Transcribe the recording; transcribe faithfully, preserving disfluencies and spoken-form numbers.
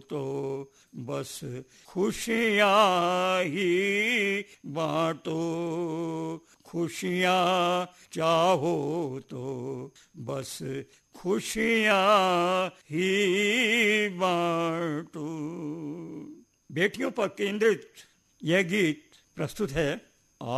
तो बस खुशियाँ ही बांटो, खुशियाँ चाहो तो बस खुशियाँ ही बांटो। बेटियों पर केंद्रित यह गीत प्रस्तुत है